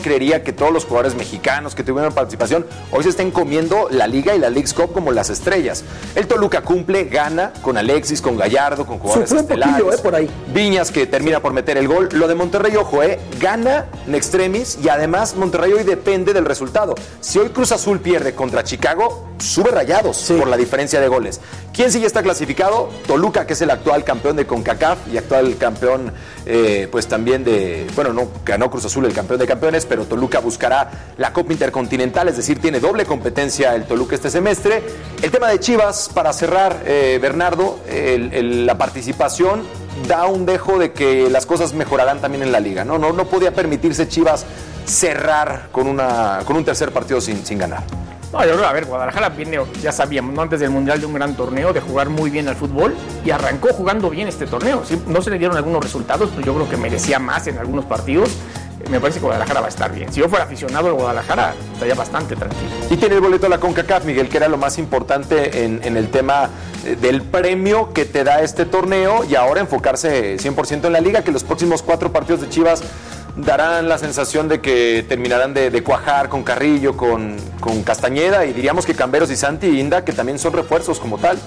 creería que todos los jugadores mexicanos que tuvieron participación hoy se estén comiendo la Liga y la Leagues Cup como las estrellas. El Toluca cumple, gana con Alexis, con Gallardo, con jugadores estelares. Por ahí. Viñas que termina por meter el gol. Lo de Monterrey, ojo, gana en extremis y además Monterrey hoy depende del resultado. Si hoy Cruz Azul pierde contra Chicago, sube Rayados por la diferencia de goles. ¿Quién sí ya está clasificado? Toluca, que es el actual campeón de CONCACAF y actual campeón, pues también no ganó Cruz Azul el campeón de campeones, pero Toluca buscará la Copa Intercontinental, es decir, tiene doble competencia el Toluca este semestre. El tema de Chivas, para cerrar, Bernardo, la participación da un dejo de que las cosas mejorarán también en la liga, ¿no? No podía permitirse Chivas cerrar con un tercer partido sin ganar. No, yo creo, a ver, Guadalajara viene, ya sabíamos, ¿no? Antes del Mundial, de un gran torneo, de jugar muy bien al fútbol, y arrancó jugando bien este torneo. ¿Sí? No se le dieron algunos resultados, pero yo creo que merecía más en algunos partidos. Me parece que Guadalajara va a estar bien. Si yo fuera aficionado al Guadalajara, estaría bastante tranquilo. Y tiene el boleto a la CONCACAF, Miguel, que era lo más importante en el tema del premio que te da este torneo, y ahora enfocarse 100% en la liga, que los próximos 4 partidos de Chivas darán la sensación de que terminarán de cuajar con Carrillo, con Castañeda, y diríamos que Camberos y Santi y Inda, que también son refuerzos como tal.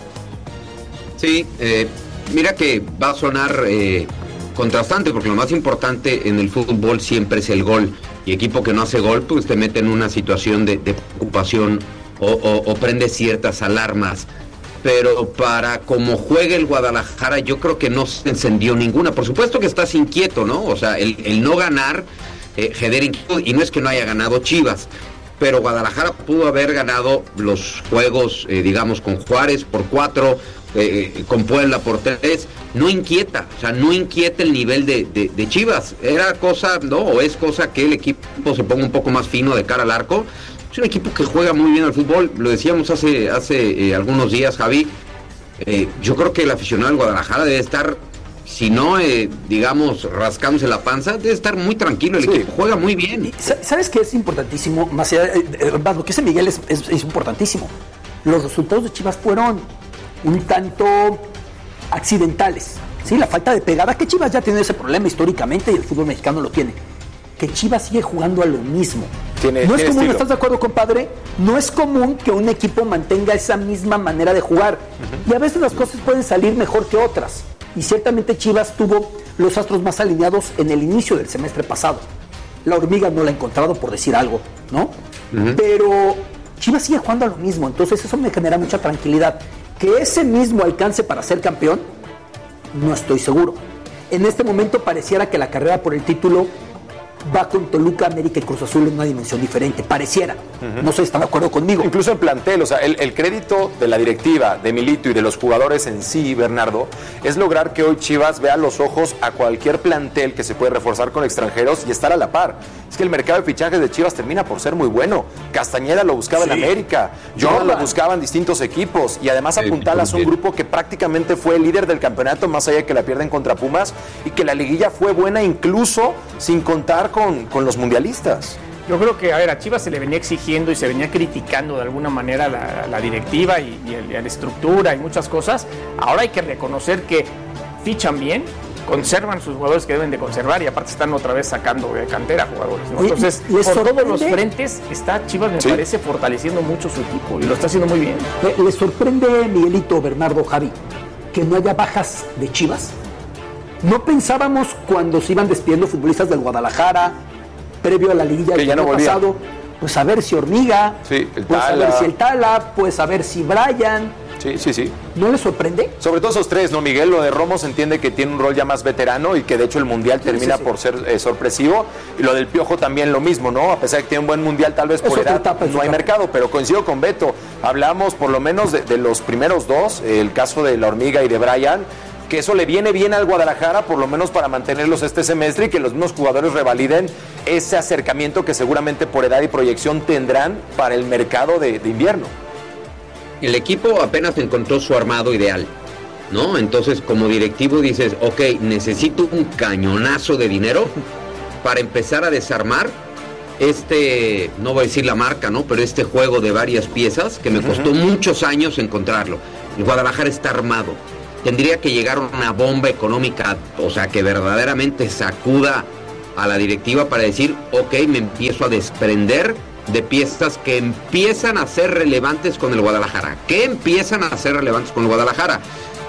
Sí, mira que va a sonar contrastante, porque lo más importante en el fútbol siempre es el gol, y equipo que no hace gol pues te mete en una situación de preocupación o prende ciertas alarmas. Pero para como juegue el Guadalajara, yo creo que no se encendió ninguna. Por supuesto que estás inquieto, ¿no? O sea, el no ganar genera inquietud, y no es que no haya ganado Chivas, pero Guadalajara pudo haber ganado los juegos, digamos, con Juárez por 4, con Puebla por 3. No inquieta, o sea, no inquieta el nivel de Chivas. Era cosa, ¿no? O es cosa que el equipo se ponga un poco más fino de cara al arco. Es un equipo que juega muy bien al fútbol, lo decíamos hace algunos días, Javi. Yo creo que el aficionado del Guadalajara debe estar, si no, digamos, rascándose la panza, debe estar muy tranquilo. El equipo juega muy bien. ¿Sabes qué es importantísimo? Más allá lo que dice Miguel es importantísimo. Los resultados de Chivas fueron un tanto accidentales. ¿Sí? La falta de pegada, que Chivas ya tiene ese problema históricamente y el fútbol mexicano lo tiene. Que Chivas sigue jugando a lo mismo. No es común, estilo. ¿Estás de acuerdo, compadre? No es común que un equipo mantenga esa misma manera de jugar. Y a veces las cosas pueden salir mejor que otras. Y ciertamente Chivas tuvo los astros más alineados en el inicio del semestre pasado. La hormiga no la ha encontrado, por decir algo, ¿no? Pero Chivas sigue jugando a lo mismo. Entonces eso me genera mucha tranquilidad. Que ese mismo alcance para ser campeón, no estoy seguro. En este momento pareciera que la carrera por el título va con Toluca, América y Cruz Azul en una dimensión diferente, pareciera. No sé si están de acuerdo conmigo. Incluso en plantel, o sea, el crédito de la directiva, de Milito y de los jugadores en sí, Bernardo, es lograr que hoy Chivas vea a los ojos a cualquier plantel que se puede reforzar con extranjeros y estar a la par. Es que el mercado de fichajes de Chivas termina por ser muy bueno. Castañeda lo buscaba en América, Jordan lo buscaba en distintos equipos, y además apuntalas a un grupo que prácticamente fue el líder del campeonato, más allá de que la pierden contra Pumas, y que la liguilla fue buena incluso sin contar con los mundialistas. Yo creo que, a ver, a Chivas se le venía exigiendo y se venía criticando de alguna manera la directiva y la estructura y muchas cosas. Ahora hay que reconocer que fichan bien, conservan sus jugadores que deben de conservar, y aparte están otra vez sacando de cantera jugadores, ¿no? Entonces, por todos los frentes está Chivas, me parece, fortaleciendo mucho su equipo, y lo está haciendo muy bien. ¿Les sorprende, Miguelito, Bernardo, Javi, que no haya bajas de Chivas? ¿No pensábamos cuando se iban despidiendo futbolistas del Guadalajara, previo a la liguilla del año pasado, pues a ver si Hormiga, pues a ver si el Tala, pues a ver si Brian? Sí. ¿No les sorprende? Sobre todo esos tres, ¿no, Miguel? Lo de Romo se entiende que tiene un rol ya más veterano y que de hecho el Mundial termina por ser sorpresivo. Y lo del Piojo también lo mismo, ¿no? A pesar de que tiene un buen Mundial, tal vez por edad no hay mercado, pero coincido con Beto. Hablamos por lo menos de los primeros dos, el caso de la Hormiga y de Brian, que eso le viene bien al Guadalajara, por lo menos para mantenerlos este semestre, y que los mismos jugadores revaliden ese acercamiento que seguramente por edad y proyección tendrán para el mercado de invierno. El equipo apenas encontró su armado ideal, ¿no? Entonces, como directivo dices, ok, necesito un cañonazo de dinero para empezar a desarmar no voy a decir la marca, ¿no? Pero este juego de varias piezas que me costó muchos años encontrarlo. El Guadalajara está armado. Tendría que llegar una bomba económica, o sea, que verdaderamente sacuda a la directiva para decir, ok, me empiezo a desprender de piezas que empiezan a ser relevantes con el Guadalajara. ¿Qué empiezan a ser relevantes con el Guadalajara?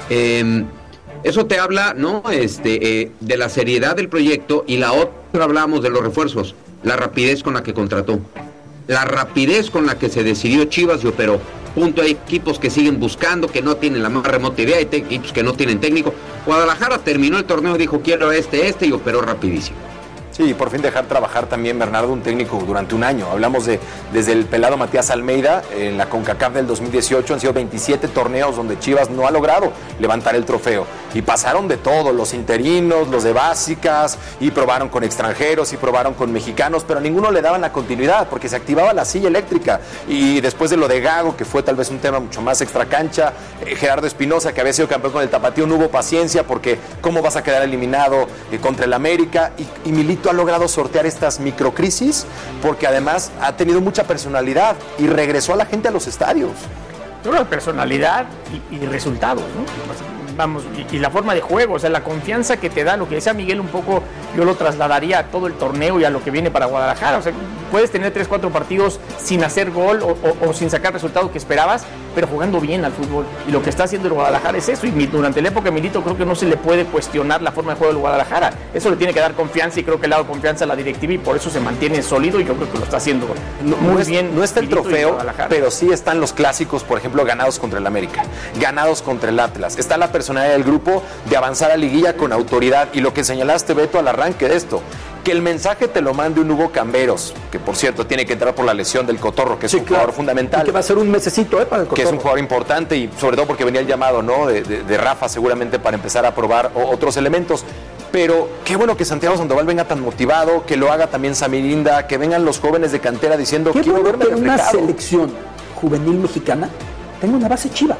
Eso te habla, ¿no? De la seriedad del proyecto, y la otra hablamos de los refuerzos, la rapidez con la que contrató, la rapidez con la que se decidió Chivas y operó. Punto. Hay equipos que siguen buscando, que no tienen la más remota idea, hay equipos que no tienen técnico. Guadalajara terminó el torneo y dijo, quiero y operó rapidísimo. Sí, y por fin dejar trabajar también, Bernardo, un técnico durante un año. Hablamos desde el pelado Matías Almeida en la CONCACAF del 2018, han sido 27 torneos donde Chivas no ha logrado levantar el trofeo. Y pasaron de todo, los interinos, los de básicas, y probaron con extranjeros, y probaron con mexicanos, pero a ninguno le daban la continuidad, porque se activaba la silla eléctrica. Y después de lo de Gago, que fue tal vez un tema mucho más extracancha, Gerardo Espinosa, que había sido campeón con el Tapatío, no hubo paciencia, porque ¿cómo vas a quedar eliminado contra el América? Y Milito ha logrado sortear estas microcrisis, porque además ha tenido mucha personalidad y regresó a la gente a los estadios. Yo creo que personalidad y resultados, ¿no? Vamos, y la forma de juego, o sea, la confianza que te da, lo que decía Miguel un poco, yo lo trasladaría a todo el torneo y a lo que viene para Guadalajara. O sea, puedes tener 3-4 partidos sin hacer gol o sin sacar resultados que esperabas, pero jugando bien al fútbol. Y lo que está haciendo el Guadalajara es eso. Y durante la época de Milito creo que no se le puede cuestionar la forma de juego del Guadalajara. Eso le tiene que dar confianza, y creo que le ha dado confianza a la directiva, y por eso se mantiene sólido, y yo creo que lo está haciendo muy bien. No está el trofeo, pero sí están los clásicos, por ejemplo, ganados contra el América, ganados contra el Atlas. Está la personalidad del grupo de avanzar a liguilla con autoridad. Y lo que señalaste, Beto, al arranque de esto, que el mensaje te lo mande un Hugo Camberos, que por cierto tiene que entrar por la lesión del Cotorro, que es un jugador fundamental. Y que va a ser un mesecito para el Cotorro. Que es un jugador importante, y sobre todo porque venía el llamado, ¿no?, de Rafa seguramente para empezar a probar otros elementos. Pero qué bueno que Santiago Sandoval venga tan motivado, que lo haga también Samirinda, que vengan los jóvenes de cantera diciendo, quiero verme reflejado. Una selección juvenil mexicana tenga una base chiva.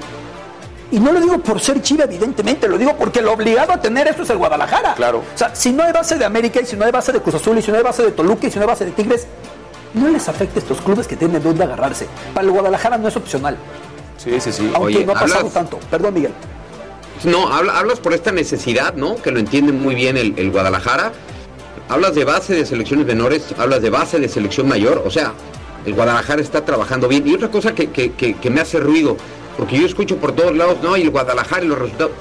Y no lo digo por ser Chiva, evidentemente, lo digo porque lo obligado a tener esto es el Guadalajara. Claro. O sea, si no hay base de América, y si no hay base de Cruz Azul, y si no hay base de Toluca, y si no hay base de Tigres, no les afecta a estos clubes que tienen dónde agarrarse. Para el Guadalajara no es opcional. Sí. Aunque no ha pasado tanto. Perdón, Miguel. No, hablas por esta necesidad, ¿no?, que lo entiende muy bien el Guadalajara. Hablas de base de selecciones menores, hablas de base de selección mayor. O sea, el Guadalajara está trabajando bien. Y otra cosa que me hace ruido, porque yo escucho por todos lados, no, y el Guadalajara y los resultados.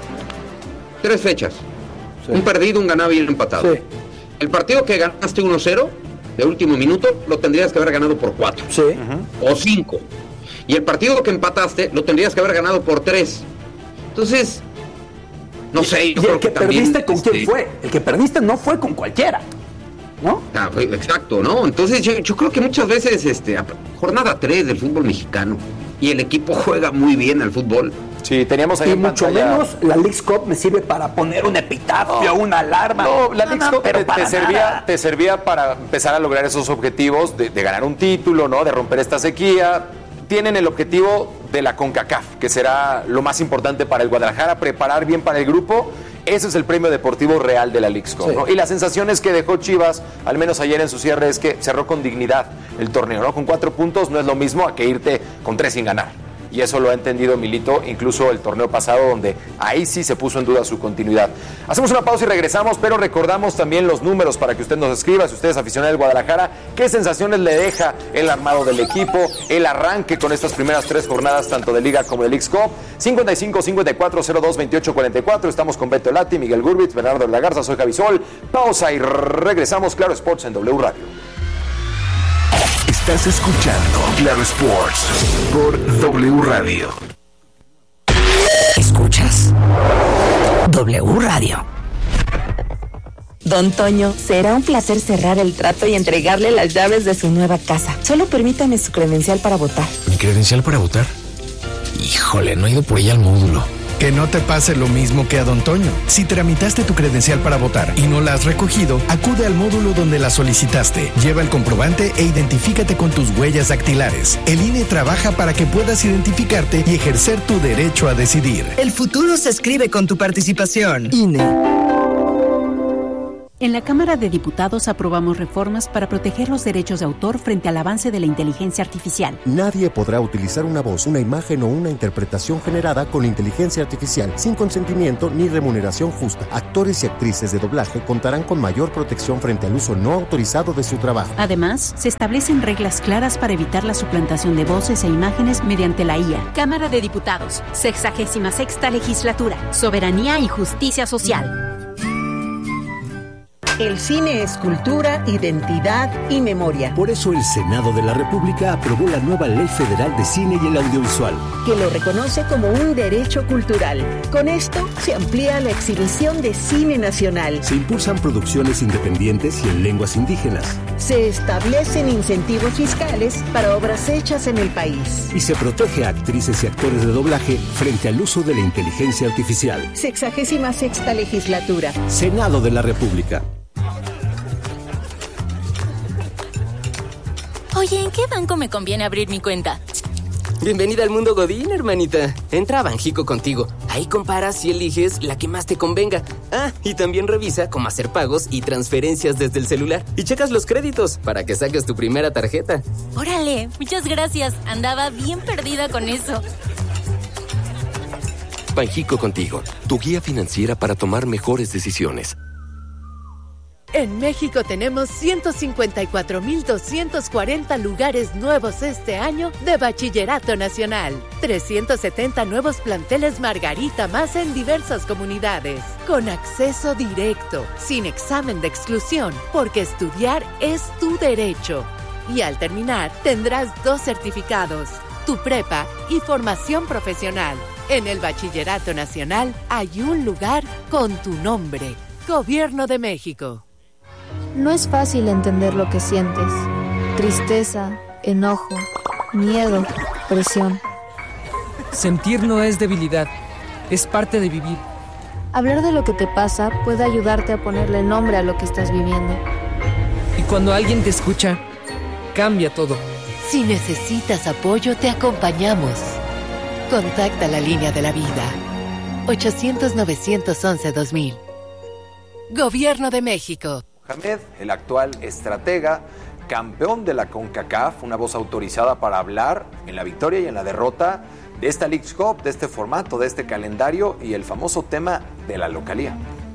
3 fechas. Sí. Un perdido, un ganado y un empatado. Sí. El partido que ganaste 1-0, de último minuto, lo tendrías que haber ganado por 4. Sí. O 5. Y el partido que empataste, lo tendrías que haber ganado por 3. Entonces, no sé. Yo creo que perdiste, ¿con quién fue? El que perdiste no fue con cualquiera, ¿no? Exacto, ¿no? Entonces yo creo que muchas veces, jornada 3 del fútbol mexicano, y el equipo juega muy bien al fútbol. Sí, teníamos ahí y mucho menos la Leagues Cup me sirve para poner un epitafio, una alarma. No, la Leagues Cup te servía para empezar a lograr esos objetivos de ganar un título, ¿no?, de romper esta sequía. Tienen el objetivo de la CONCACAF, que será lo más importante para el Guadalajara, preparar bien para el grupo. Ese es el premio deportivo real de la Leagues Cup, ¿no? Y las sensaciones que dejó Chivas, al menos ayer en su cierre, es que cerró con dignidad el torneo, ¿no? Con 4 puntos no es lo mismo a que irte con 3 sin ganar. Y eso lo ha entendido Milito, incluso el torneo pasado, donde ahí sí se puso en duda su continuidad. Hacemos una pausa y regresamos, pero recordamos también los números para que usted nos escriba, si usted es aficionado del Guadalajara, qué sensaciones le deja el armado del equipo, el arranque con estas primeras 3 jornadas, tanto de Liga como de Leagues Cup. 55-54-02-28-44. Estamos con Beto Lati, Miguel Gurbitz, Bernardo de la Garza, soy Javisol. Pausa y regresamos. Claro Sports en W Radio. Estás escuchando Claro Sports por W Radio. ¿Escuchas? W Radio. Don Toño, será un placer cerrar el trato y entregarle las llaves de su nueva casa. Solo permítame su credencial para votar. ¿Mi credencial para votar? Híjole, no he ido por ella al módulo. Que no te pase lo mismo que a Don Toño. Si tramitaste tu credencial para votar y no la has recogido, acude al módulo donde la solicitaste. Lleva el comprobante e identifícate con tus huellas dactilares. El INE trabaja para que puedas identificarte y ejercer tu derecho a decidir. El futuro se escribe con tu participación. INE. En la Cámara de Diputados aprobamos reformas para proteger los derechos de autor frente al avance de la inteligencia artificial. Nadie podrá utilizar una voz, una imagen o una interpretación generada con inteligencia artificial sin consentimiento ni remuneración justa. Actores y actrices de doblaje contarán con mayor protección frente al uso no autorizado de su trabajo. Además, se establecen reglas claras para evitar la suplantación de voces e imágenes mediante la IA. Cámara de Diputados, 66ª Legislatura, Soberanía y Justicia Social. El cine es cultura, identidad y memoria. Por eso el Senado de la República aprobó la nueva Ley Federal de Cine y el Audiovisual, que lo reconoce como un derecho cultural. Con esto se amplía la exhibición de cine nacional. Se impulsan producciones independientes y en lenguas indígenas. Se establecen incentivos fiscales para obras hechas en el país. Y se protege a actrices y actores de doblaje frente al uso de la inteligencia artificial. 66ª Legislatura. Senado de la República. Oye, ¿en qué banco me conviene abrir mi cuenta? Bienvenida al mundo Godín, hermanita. Entra a Banjico contigo. Ahí comparas y eliges la que más te convenga. Ah, y también revisa cómo hacer pagos y transferencias desde el celular. Y checas los créditos para que saques tu primera tarjeta. Órale, muchas gracias. Andaba bien perdida con eso. Banjico contigo, tu guía financiera para tomar mejores decisiones. En México tenemos 154,240 lugares nuevos este año de Bachillerato Nacional. 370 nuevos planteles Margarita más en diversas comunidades. Con acceso directo, sin examen de exclusión, porque estudiar es tu derecho. Y al terminar, tendrás 2 certificados, tu prepa y formación profesional. En el Bachillerato Nacional hay un lugar con tu nombre. Gobierno de México. No es fácil entender lo que sientes. Tristeza, enojo, miedo, presión. Sentir no es debilidad, es parte de vivir. Hablar de lo que te pasa puede ayudarte a ponerle nombre a lo que estás viviendo. Y cuando alguien te escucha, cambia todo. Si necesitas apoyo, te acompañamos. Contacta la línea de la vida. 800-911-2000. Gobierno de México. Mohamed, el actual estratega, campeón de la CONCACAF, una voz autorizada para hablar en la victoria y en la derrota de esta Leagues Cup, de este formato, de este calendario y el famoso tema de la localía.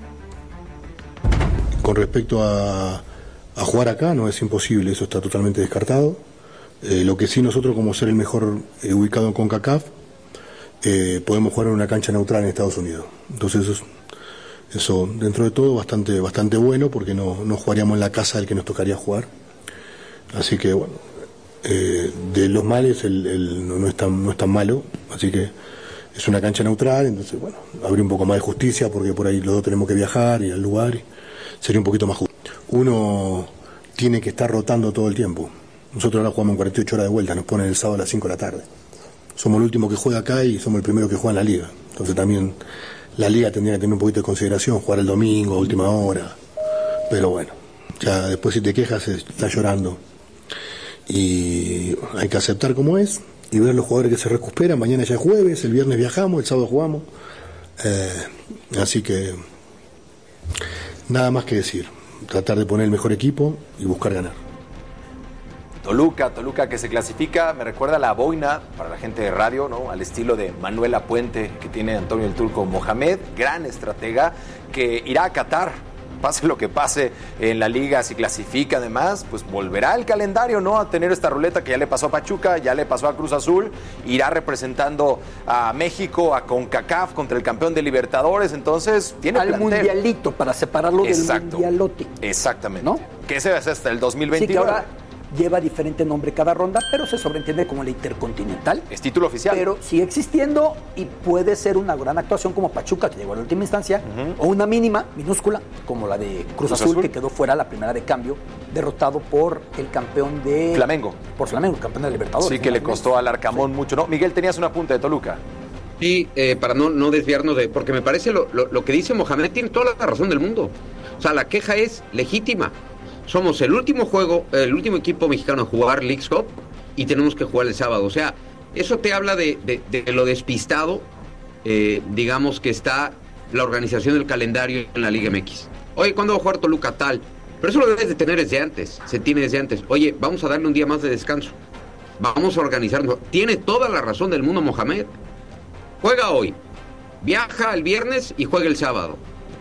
Con respecto a jugar acá, no es imposible, eso está totalmente descartado. Lo que sí, nosotros, como ser el mejor ubicado en CONCACAF, podemos jugar en una cancha neutral en Estados Unidos. Entonces eso dentro de todo bastante bueno, porque no jugaríamos en la casa del que nos tocaría jugar. Así que bueno, de los males no es tan malo, así que es una cancha neutral. Entonces bueno, habría un poco más de justicia, porque por ahí los dos tenemos que viajar y al lugar, y sería un poquito más justo. Uno tiene que estar rotando todo el tiempo. Nosotros ahora jugamos en 48 horas de vuelta, nos ponen el sábado a las 5 de la tarde. Somos el último que juega acá y somos el primero que juega en la liga. Entonces también la liga tendría que tener un poquito de consideración, jugar el domingo, a última hora. Pero bueno, ya después si te quejas estás llorando. Y hay que aceptar como es y ver los jugadores que se recuperan. Mañana ya es jueves, el viernes viajamos, el sábado jugamos. Así que nada más que decir. Tratar de poner el mejor equipo y buscar ganar. Toluca que se clasifica, me recuerda a la boina para la gente de radio, ¿no? Al estilo de Manuela Puente que tiene Antonio el Turco Mohamed, gran estratega que irá a Qatar, pase lo que pase en la liga, si clasifica además, pues volverá al calendario, ¿no? A tener esta ruleta que ya le pasó a Pachuca, ya le pasó a Cruz Azul, irá representando a México, a CONCACAF contra el campeón de Libertadores, entonces tiene al plantel. mundialito, para separarlo Exacto, del mundialote. Exactamente, ¿no? Que ese va a ser hasta el 2021. Sí, que ahora lleva diferente nombre cada ronda, pero se sobreentiende como la Intercontinental. Es título oficial. Pero sigue existiendo y puede ser una gran actuación como Pachuca, que llegó a la última instancia, o una minúscula, como la de Cruz Azul, que quedó fuera la primera de cambio, derrotado por el campeón de Flamengo. Por Flamengo, el campeón de Libertadores. Sí, que le costó al Arcamón mucho, ¿no? Miguel, tenías una punta de Toluca. Sí, para no desviarnos porque me parece lo que dice Mohamed tiene toda la razón del mundo. O sea, la queja es legítima. Somos el último equipo mexicano a jugar Leagues Cup y tenemos que jugar el sábado. O sea, eso te habla de lo despistado, digamos, que está la organización del calendario en la Liga MX. Oye, ¿cuándo va a jugar Toluca tal? Pero eso lo debes de tener desde antes, se tiene desde antes. Oye, vamos a darle un día más de descanso. Vamos a organizarnos. Tiene toda la razón del mundo Mohamed. Juega hoy, viaja el viernes y juega el sábado.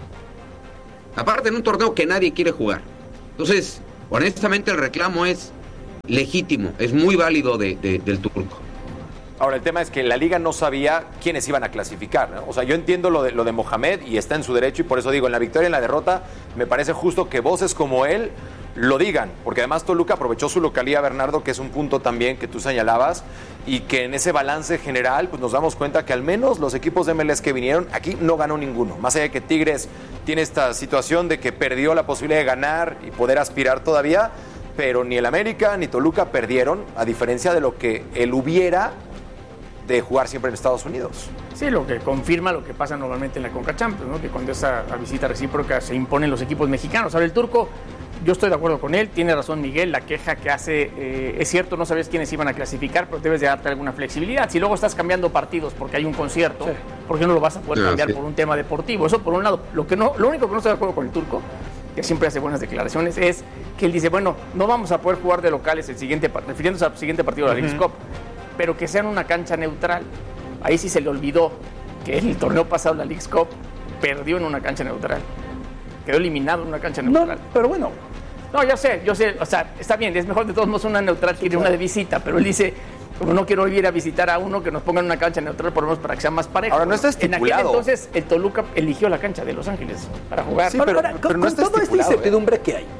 Aparte en un torneo que nadie quiere jugar. Entonces, honestamente el reclamo es legítimo, es muy válido del turco. Ahora, el tema es que la liga no sabía quiénes iban a clasificar, ¿no? O sea, yo entiendo lo de Mohamed y está en su derecho, y por eso digo, en la victoria y en la derrota, me parece justo que voces como él lo digan, porque además Toluca aprovechó su localía, Bernardo, que es un punto también que tú señalabas, y que en ese balance general, pues nos damos cuenta que al menos los equipos de MLS que vinieron, aquí no ganó ninguno. Más allá de que Tigres tiene esta situación de que perdió la posibilidad de ganar y poder aspirar todavía, pero ni el América ni Toluca perdieron, a diferencia de lo que él hubiera de jugar siempre en Estados Unidos. Sí, lo que confirma lo que pasa normalmente en la Conca Champions, ¿no? Que cuando esa visita recíproca se imponen los equipos mexicanos. Ahora el turco, yo estoy de acuerdo con él, tiene razón Miguel, la queja que hace, es cierto, no sabes quiénes iban a clasificar, pero debes de darte alguna flexibilidad. Si luego estás cambiando partidos porque hay un concierto, ¿por qué no lo vas a poder cambiar por un tema deportivo? Eso por un lado. Lo único que no estoy de acuerdo con el turco, que siempre hace buenas declaraciones, es que él dice, bueno, no vamos a poder jugar de locales refiriéndose al siguiente partido de la Leagues Cup, pero que sea en una cancha neutral. Ahí sí se le olvidó que en el torneo pasado la Leagues Cup perdió en una cancha neutral. Quedó eliminado en una cancha neutral. No, pero bueno. No, yo sé, o sea, está bien, es mejor de todos modos una neutral que una de visita, pero él dice, como no quiero ir a visitar a uno, que nos pongan una cancha neutral por lo menos para que sea más parejo. Ahora no está estipulado. En aquel entonces el Toluca eligió la cancha de Los Ángeles para jugar. Sí, pero no está toda esta incertidumbre que hay,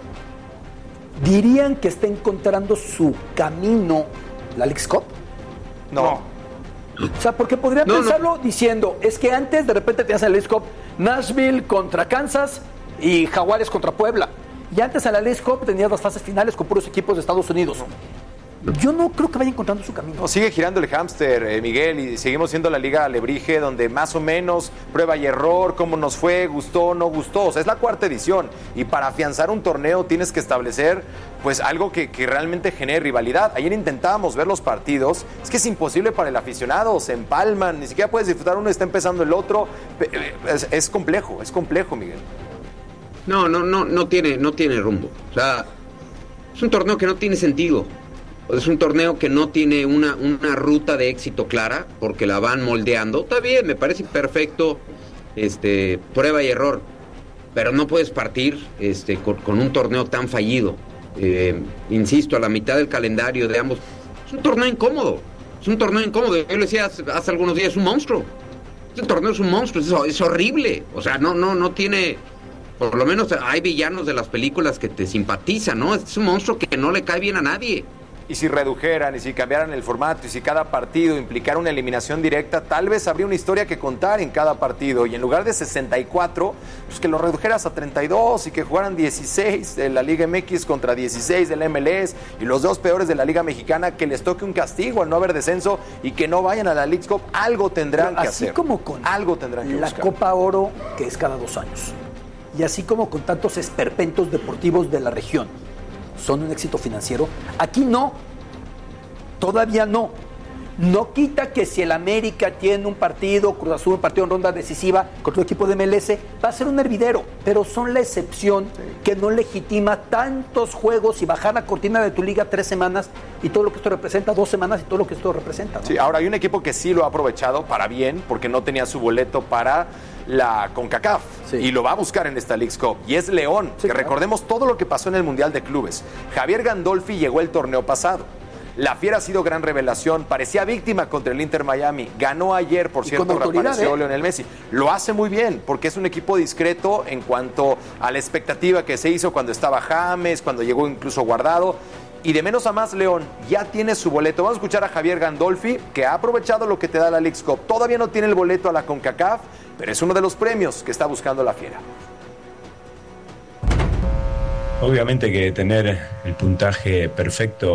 ¿dirían que está encontrando su camino la Leagues Cup? No. O sea, porque podría pensarlo diciendo, es que antes de repente te hace la Leagues Cup Nashville contra Kansas y Jaguares contra Puebla. Y antes a la Leagues Cup tenías las fases finales con puros equipos de Estados Unidos. Yo no creo que vaya encontrando su camino. No, sigue girando el hámster, Miguel, y seguimos siendo la Liga Alebrije, donde más o menos prueba y error, cómo nos fue, gustó, no gustó. O sea, es la cuarta edición, y para afianzar un torneo tienes que establecer pues algo que realmente genere rivalidad. Ayer intentábamos ver los partidos, es que es imposible para el aficionado, se empalman, ni siquiera puedes disfrutar uno, está empezando el otro. Es complejo, Miguel. No tiene rumbo. O sea, es un torneo que no tiene sentido. Es un torneo que no tiene una ruta de éxito clara, porque la van moldeando. Está bien, me parece perfecto, prueba y error, pero no puedes partir con un torneo tan fallido. Insisto, a la mitad del calendario de ambos. Es un torneo incómodo. Yo le decía hace algunos días, es un monstruo. Este torneo es un monstruo, es horrible. O sea, no tiene... Por lo menos hay villanos de las películas que te simpatizan, ¿no? Es un monstruo que no le cae bien a nadie. Y si redujeran, y si cambiaran el formato, y si cada partido implicara una eliminación directa, tal vez habría una historia que contar en cada partido. Y en lugar de 64, pues que lo redujeras a 32 y que jugaran 16 de la Liga MX contra 16 de la MLS, y los dos peores de la Liga Mexicana, que les toque un castigo al no haber descenso y que no vayan a la Leagues Cup. Algo tendrán que hacer. Así como con algo tendrán que la buscar. Copa Oro, que es cada 2 años. Y así como con tantos esperpentos deportivos de la región son un éxito financiero, aquí no, todavía no. No quita que si el América tiene un partido, Cruz Azul, un partido en ronda decisiva contra un equipo de MLS, va a ser un hervidero, pero son la excepción que no legitima tantos juegos y bajar la cortina de tu liga 3 semanas y todo lo que esto representa, 2 semanas y todo lo que esto representa, ¿no? Sí, ahora hay un equipo que sí lo ha aprovechado para bien, porque no tenía su boleto para la CONCACAF, y lo va a buscar en esta Leagues Cup, y es León, que claro. Recordemos todo lo que pasó en el Mundial de Clubes. Javier Gandolfi llegó el torneo pasado. La Fiera ha sido gran revelación, parecía víctima contra el Inter Miami, ganó ayer, por cierto, reapareció Lionel Messi. Lo hace muy bien, porque es un equipo discreto en cuanto a la expectativa que se hizo cuando estaba James, cuando llegó incluso Guardado. Y de menos a más, León ya tiene su boleto. Vamos a escuchar a Javier Gandolfi, que ha aprovechado lo que te da la Leagues Cup. Todavía no tiene el boleto a la CONCACAF, pero es uno de los premios que está buscando la Fiera. Obviamente que tener el puntaje perfecto